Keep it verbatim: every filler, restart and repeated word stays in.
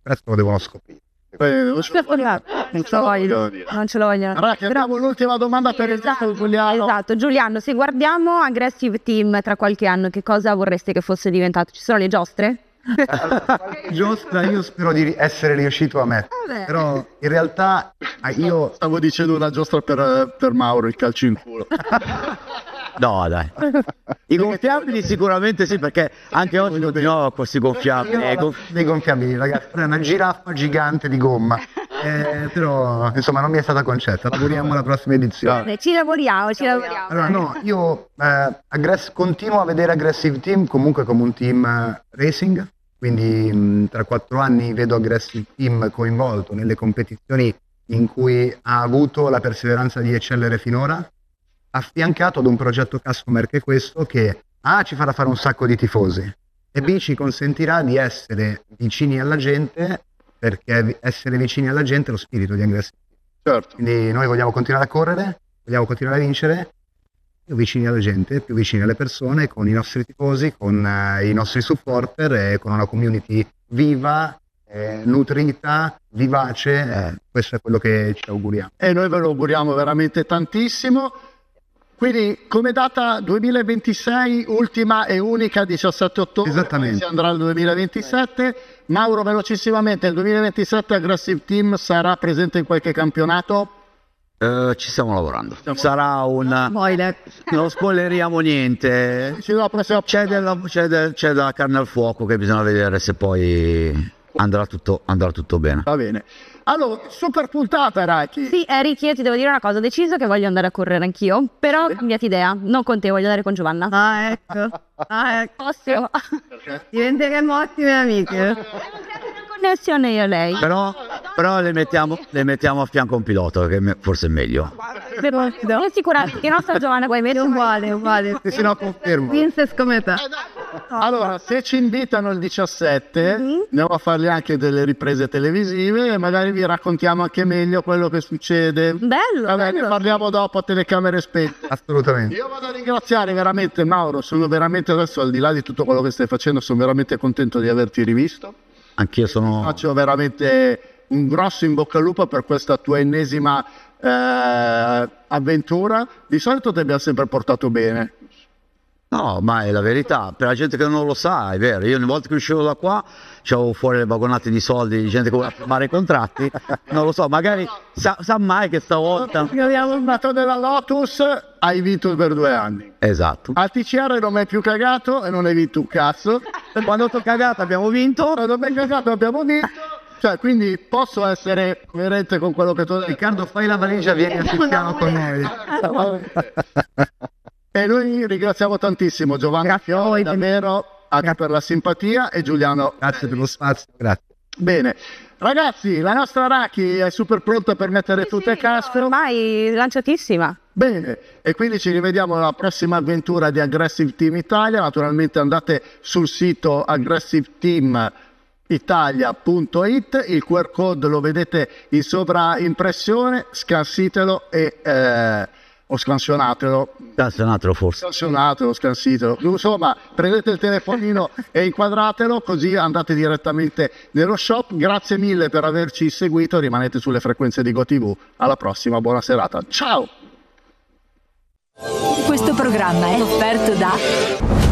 presto lo devono scoprire. Eh, non ce lo voglio dire. Non ce lo vogliono. Allora, abbiamo l'ultima domanda per il Esatto, Giuliano. esatto, Giuliano, se guardiamo Aggressive Team tra qualche anno, che cosa vorreste che fosse diventato? Ci sono le giostre? Giostra, io spero di essere riuscito a mettere, Vabbè. però in realtà ah, io Stavo dicendo una giostra per, per Mauro, il calcio in culo. No, dai. I gonfiabili sicuramente sì, perché anche oggi continuiamo con questi gonfiabili. Io ho Eh, la- gonf- dei gonfiabili, ragazzi, è una giraffa gigante di gomma, eh, però insomma non mi è stata concessa, lavoriamo alla prossima edizione. Vabbè, ci lavoriamo, ci lavoriamo. Allora no, io eh, aggress- continuo a vedere Aggressive Team comunque come un team eh, racing, quindi mh, tra quattro anni vedo Aggressive Team coinvolto nelle competizioni in cui ha avuto la perseveranza di eccellere finora, affiancato ad un progetto customer che è questo, che A ci farà fare un sacco di tifosi e B ci consentirà di essere vicini alla gente, perché vi- essere vicini alla gente è lo spirito di Aggressive Team. Certo. Quindi noi vogliamo continuare a correre, vogliamo continuare a vincere, più vicini alla gente, più vicini alle persone, con i nostri tifosi, con eh, i nostri supporter e con una community viva, eh, nutrita, vivace. Eh, questo è quello che ci auguriamo. E noi ve lo auguriamo veramente tantissimo. Quindi come data duemilaventisei, ultima e unica, diciassette ottobre, Esattamente. poi si andrà al duemilaventisette. Mauro, velocissimamente, il duemilaventisette Aggressive Team sarà presente in qualche campionato? eh, ci stiamo lavorando. Sarà un... Spoiler. Non spoileriamo niente. Sì, la prossima- C'è della, c'è del- c'è della carne al fuoco che bisogna vedere se poi andrà tutto, andrà tutto bene. Va bene. Allora, super puntata, Raki. Sì, Eric, io ti devo dire una cosa, ho deciso che voglio andare a correre anch'io, però ho cambiato idea, non con te, voglio andare con Giovanna. Ah, ecco. Ah, ecco. Posso? Diventeremo ottime amiche. Connessione io e lei. Però, però le, mettiamo, le mettiamo a fianco a un pilota, che me- forse è meglio. Sono sicura che nostra Giovanna vuoi mettere? Uguale, uguale. Se no confermo. Princess come te. Allora, se ci invitano il diciassette, Mhm. andiamo a fargli anche delle riprese televisive e magari vi raccontiamo anche meglio quello che succede. Bello, Vabbè, ne bello. parliamo dopo a telecamere spente. Assolutamente. Io vado a ringraziare veramente Mauro, sono veramente adesso, al di là di tutto quello che stai facendo, sono veramente contento di averti rivisto. Anch'io sono... Faccio veramente un grosso in bocca al lupo per questa tua ennesima eh, avventura. Di solito ti abbiamo sempre portato bene. No, ma è la verità, per la gente che non lo sa, è vero, io ogni volta che uscivo da qua c'avevo fuori le vagonate di soldi di gente che voleva firmare i contratti, non lo so, magari sa, sa mai che stavolta... Abbiamo andato nella Lotus, hai vinto per due anni. Esatto. Al T C R non mi hai più cagato e non hai vinto un cazzo. Quando ti ho cagato abbiamo vinto. Quando mi hai cagato abbiamo vinto. Cioè, quindi posso essere coerente con quello che tu hai detto. Riccardo, fai la valigia, vieni a Tiziano con noi. E noi ringraziamo tantissimo Giovanna Fiori, davvero, anche per la simpatia, e Giuliano. Grazie per lo spazio, grazie. Bene, ragazzi, la nostra Raki è super pronta per mettere tutte a castro. Ormai lanciatissima. Bene, e quindi ci rivediamo alla prossima avventura di Aggressive Team Italia. Naturalmente andate sul sito aggressive team italia punto it, il Q R code lo vedete in sovraimpressione, scansitelo e eh, o scansionatelo, Cazzonatelo forse. scansionatelo, scansitelo, insomma prendete il telefonino e inquadratelo, così andate direttamente nello shop. Grazie mille per averci seguito, rimanete sulle frequenze di GoTV. Alla prossima, buona serata, ciao! Questo programma è offerto da